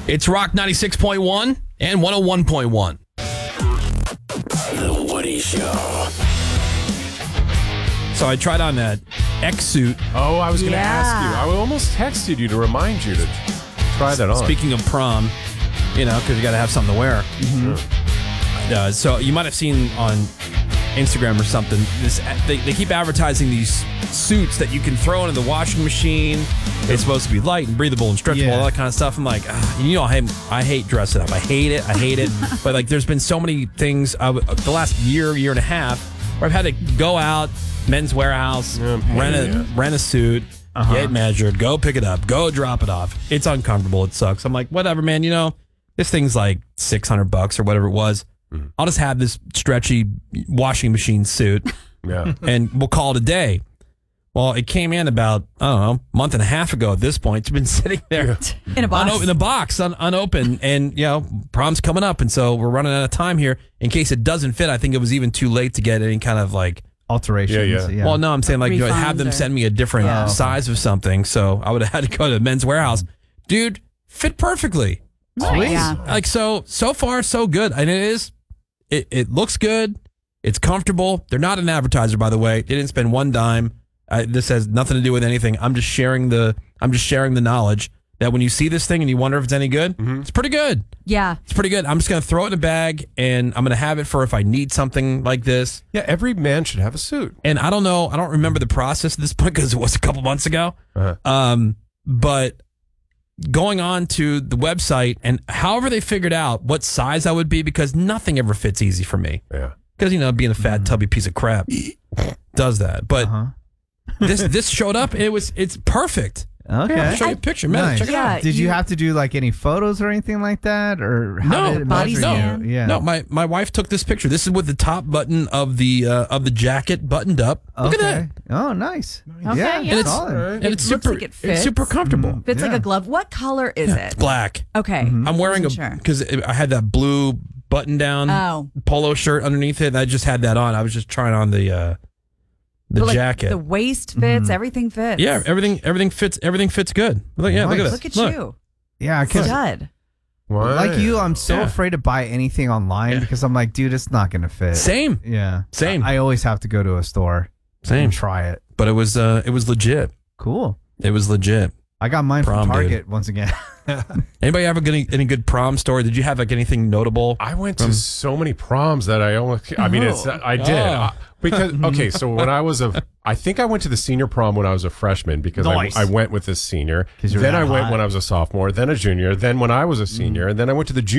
It's Rock 96.1 and 101.1. The Woody Show. So I tried on that X suit. Oh, I was going to ask you. I almost texted you to remind you to try that on. Speaking of prom, because you got to have something to wear. Mm-hmm. So you might have seen on Instagram or something, they keep advertising these suits that you can throw into the washing machine. It's supposed to be light and breathable and stretchable, all that kind of stuff. I'm like, I hate dressing up. I hate it. But there's been so many things the last year and a half where I've had to go out, Men's Warehouse, rent a suit, get measured, go pick it up, go drop it off. It's uncomfortable. It sucks. I'm like, whatever, man. This thing's like $600 or whatever it was. I'll just have this stretchy washing machine suit, and we'll call it a day. Well, it came in about, a month and a half ago at this point. It's been sitting there in a box, unopened, and, prom's coming up, and so we're running out of time here. In case it doesn't fit, I think it was even too late to get any kind of alterations. Yeah. Well, no, I'm saying have them send me a different size of something, so I would have had to go to Men's Warehouse. Dude, fit perfectly. Nice. Yeah. So far, so good. And it looks good. It's comfortable. They're not an advertiser, by the way. They didn't spend one dime. This has nothing to do with anything. I'm just sharing the knowledge that when you see this thing and you wonder if it's any good, it's pretty good. Yeah. It's pretty good. I'm just going to throw it in a bag, and I'm going to have it for if I need something like this. Yeah, every man should have a suit. And I don't know. I don't remember the process at this point because it was a couple months ago. But going on to the website and however they figured out what size I would be, because nothing ever fits easy for me. Yeah. Because, being a fat, tubby piece of crap does that. But this showed up, and it's perfect. Okay. I'll show you a picture, man. Nice. Check it out. Did you have to do any photos or anything like that, or how did it body measure scan? you? Yeah. No, my wife took this picture. This is with the top button of the jacket buttoned up. Look at that. Oh, nice. Okay, yeah. And it's solid. and it's Looks super like it fits. it's super comfortable. Fits like Yeah. a glove. What color is it? It's black. Okay. I'm wearing Wasn't because I had that blue button down polo shirt underneath it, and I just had that on. I was just trying on the jacket. The waist fits. Everything fits. Yeah, everything fits. Everything fits good. Look at this. Look at you. Yeah, because Stud. like you, I'm so afraid to buy anything online because I'm like, dude, it's not gonna fit. Same. Yeah. Same. I always have to go to a store. Same. And try it. But it was legit. Cool. It was legit. I got mine Prom, from Target dude. once again. Anybody ever get any good prom story? Did you have anything notable? I went to so many proms that I did. Because, okay, so when I think I went to the senior prom when I was a freshman because Nice. I went with a senior. you were Then that I went hot. when I was a sophomore, then a junior, then when I was a senior, and then I went to the junior